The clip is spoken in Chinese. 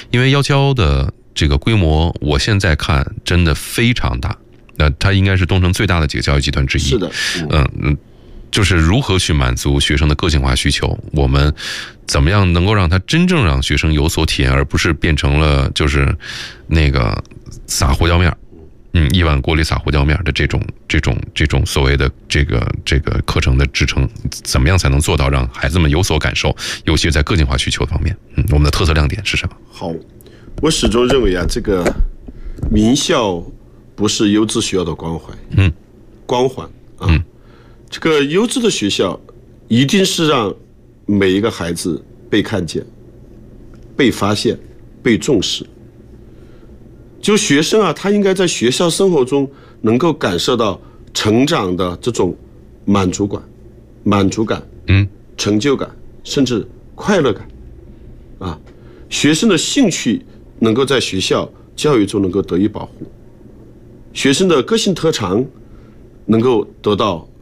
因为1+的这个规模，我现在看真的非常大。它应该是东城最大的几个教育集团之一。 是的， 就是如何去满足学生的个性化需求，我们怎么样能够让他真正让学生有所体验，而不是变成了就是那个撒胡椒面，1碗锅里撒胡椒面的这种所谓的这个课程的支撑，怎么样才能做到让孩子们有所感受，尤其是在个性化需求方面，我们的特色亮点是什么？ 好，我始终认为啊，这个名校不是优质学校的光环，光环啊，这个优质的学校一定是让每一个孩子被看见、被发现、被重视。就学生啊，他应该在学校生活中能够感受到成长的这种满足感、成就感，甚至快乐感啊。学生的兴趣能够在学校教育中能够得以保护，学生的个性特长能够得到